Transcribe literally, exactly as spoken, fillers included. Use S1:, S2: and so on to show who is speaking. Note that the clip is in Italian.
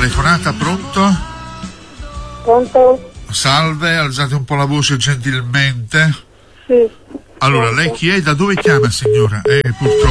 S1: telefonata, pronto?
S2: Pronto?
S1: Salve, alzate un po' la voce gentilmente.
S2: Sì.
S1: Allora, lei chi è? Da dove chiama, signora? Eh, purtroppo